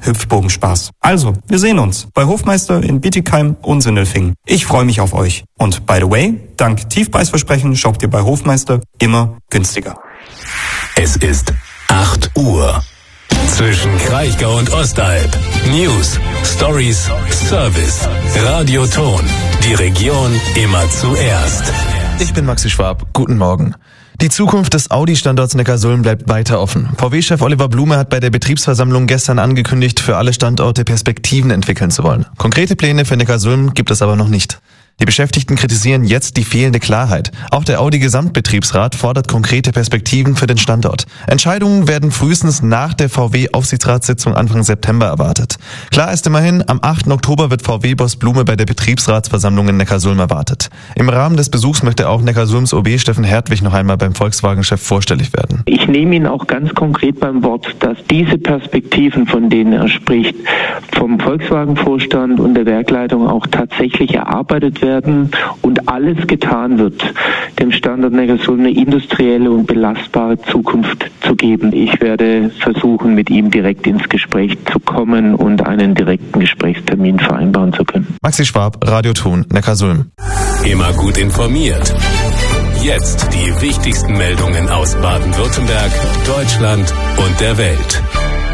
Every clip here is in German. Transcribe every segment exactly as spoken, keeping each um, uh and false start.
Hüpfbogenspaß. Also, wir sehen uns bei Hofmeister in Bietigheim und Sindelfingen. Ich freue mich auf euch. Und by the way, dank Tiefpreisversprechen shoppt ihr bei Hofmeister immer günstiger. Es ist acht Uhr. Zwischen Kraichgau und Ostalb. News, Stories, Service. Radioton. Die Region immer zuerst. Ich bin Maxi Schwab. Guten Morgen. Die Zukunft des Audi-Standorts Neckarsulm bleibt weiter offen. V W-Chef Oliver Blume hat bei der Betriebsversammlung gestern angekündigt, für alle Standorte Perspektiven entwickeln zu wollen. Konkrete Pläne für Neckarsulm gibt es aber noch nicht. Die Beschäftigten kritisieren jetzt die fehlende Klarheit. Auch der Audi-Gesamtbetriebsrat fordert konkrete Perspektiven für den Standort. Entscheidungen werden frühestens nach der V W-Aufsichtsratssitzung Anfang September erwartet. Klar ist immerhin, am achten Oktober wird V W-Boss Blume bei der Betriebsratsversammlung in Neckarsulm erwartet. Im Rahmen des Besuchs möchte auch Neckarsulms O B Steffen Hertwig noch einmal beim Volkswagen-Chef vorstellig werden. Ich nehme ihn auch ganz konkret beim Wort, dass diese Perspektiven, von denen er spricht, vom Volkswagen-Vorstand und der Werkleitung auch tatsächlich erarbeitet werden und alles getan wird, dem Standort Neckarsulm eine industrielle und belastbare Zukunft zu geben. Ich werde versuchen, mit ihm direkt ins Gespräch zu kommen und einen direkten Gesprächstermin vereinbaren zu können. Maxi Schwab, Radioton, Neckarsulm. Immer gut informiert. Jetzt die wichtigsten Meldungen aus Baden-Württemberg, Deutschland und der Welt.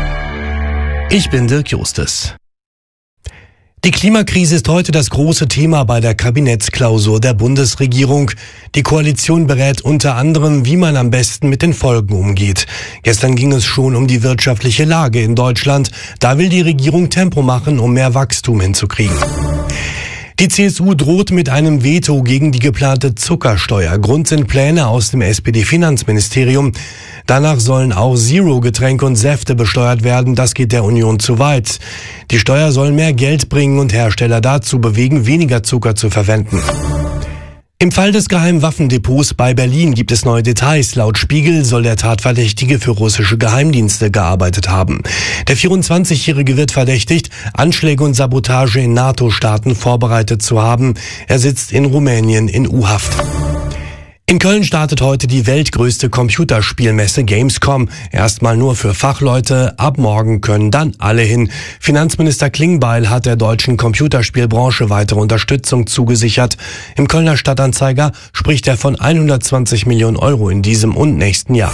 Ich bin Dirk Justus. Die Klimakrise ist heute das große Thema bei der Kabinettsklausur der Bundesregierung. Die Koalition berät unter anderem, wie man am besten mit den Folgen umgeht. Gestern ging es schon um die wirtschaftliche Lage in Deutschland. Da will die Regierung Tempo machen, um mehr Wachstum hinzukriegen. Die C S U droht mit einem Veto gegen die geplante Zuckersteuer. Grund sind Pläne aus dem S P D-Finanzministerium. Danach sollen auch Zero-Getränke und Säfte besteuert werden. Das geht der Union zu weit. Die Steuer soll mehr Geld bringen und Hersteller dazu bewegen, weniger Zucker zu verwenden. Im Fall des geheimen Waffendepots bei Berlin gibt es neue Details. Laut Spiegel soll der Tatverdächtige für russische Geheimdienste gearbeitet haben. Der vierundzwanzigjährige wird verdächtigt, Anschläge und Sabotage in NATO-Staaten vorbereitet zu haben. Er sitzt in Rumänien in U-Haft. In Köln startet heute die weltgrößte Computerspielmesse Gamescom. Erstmal nur für Fachleute, ab morgen können dann alle hin. Finanzminister Klingbeil hat der deutschen Computerspielbranche weitere Unterstützung zugesichert. Im Kölner Stadtanzeiger spricht er von hundertzwanzig Millionen Euro in diesem und nächsten Jahr.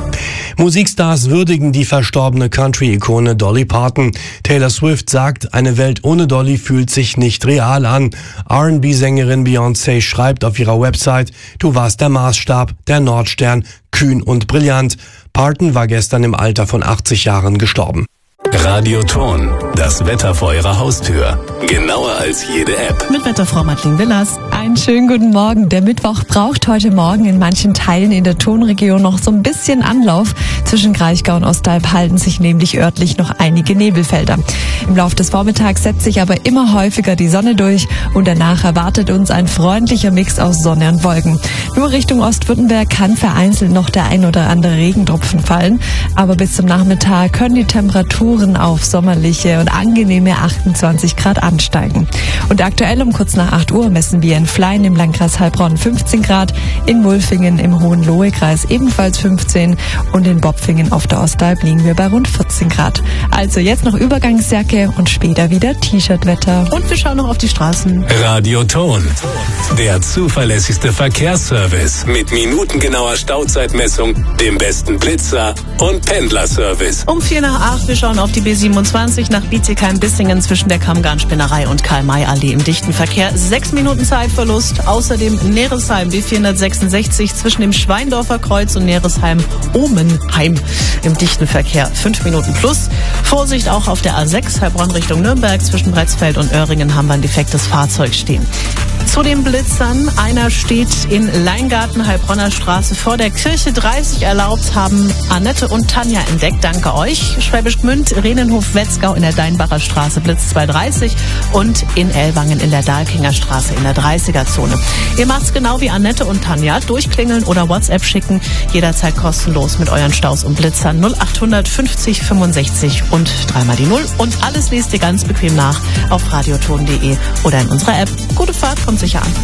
Musikstars würdigen die verstorbene Country-Ikone Dolly Parton. Taylor Swift sagt, eine Welt ohne Dolly fühlt sich nicht real an. R and B-Sängerin Beyoncé schreibt auf ihrer Website, du warst der Maßstab, der Nordstern, kühn und brillant. Parton war gestern im Alter von achtzig Jahren gestorben. Radioton, das Wetter vor Ihrer Haustür. Genauer als jede App. Mit Wetterfrau Madeleine Willers. Einen schönen guten Morgen. Der Mittwoch braucht heute Morgen in manchen Teilen in der Tonregion noch so ein bisschen Anlauf. Zwischen Kraichgau und Ostalb halten sich nämlich örtlich noch einige Nebelfelder. Im Laufe des Vormittags setzt sich aber immer häufiger die Sonne durch und danach erwartet uns ein freundlicher Mix aus Sonne und Wolken. Nur Richtung Ostwürttemberg kann vereinzelt noch der ein oder andere Regentropfen fallen, aber bis zum Nachmittag können die Temperaturen auf sommerliche und angenehme achtundzwanzig Grad ansteigen. Und aktuell um kurz nach acht Uhr messen wir in Flein im Landkreis Heilbronn fünfzehn Grad, in Wulfingen im Hohenlohe-Kreis ebenfalls fünfzehn und in Bopfingen auf der Ostalb liegen wir bei rund vierzehn Grad. Also jetzt noch Übergangsjacke und später wieder T-Shirt-Wetter. Und wir schauen noch auf die Straßen. Radioton, der zuverlässigste Verkehrsservice mit minutengenauer Stauzeitmessung, dem besten Blitzer und Pendlerservice. Um vier nach acht, wir schauen auf die B siebenundzwanzig nach Bietigheim-Bissingen zwischen der Kammgarnspinnerei und Karl-May-Allee im dichten Verkehr. Sechs Minuten Zeitverlust. Außerdem Neresheim B vierhundertsechsundsechzig zwischen dem Schweindorfer Kreuz und Neresheim-Omenheim im dichten Verkehr. Fünf Minuten plus. Vorsicht auch auf der A sechs Heilbronn Richtung Nürnberg. Zwischen Bretzfeld und Öhringen haben wir ein defektes Fahrzeug stehen. Zu den Blitzern. Einer steht in Leingarten, Heilbronner Straße vor der Kirche. dreißig erlaubt, haben Annette und Tanja entdeckt. Danke euch. Schwäbisch Gmünd, Rehnenhof-Wetzgau in der Deinbacher Straße Blitz zweihundertdreißig und in Ellwangen in der Dahlkinger Straße in der dreißiger-Zone. Ihr macht's genau wie Annette und Tanja. Durchklingeln oder WhatsApp schicken. Jederzeit kostenlos mit euren Staus und Blitzern. null achthundert fünfzig fünfundsechzig und dreimal die Null. Und alles lest ihr ganz bequem nach auf radioton punkt de oder in unserer App. Gute Fahrt, kommt sicher an.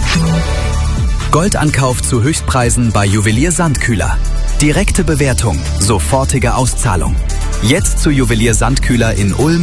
Goldankauf zu Höchstpreisen bei Juwelier Sandkühler. Direkte Bewertung, sofortige Auszahlung. Jetzt zu Juwelier Sandkühler in Ulm.